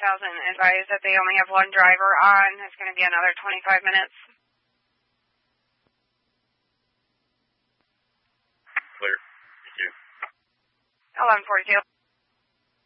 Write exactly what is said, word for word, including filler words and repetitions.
thousand advised that they only have one driver on. It's going to be another twenty-five minutes. Clear. Thank you. eleven forty-two.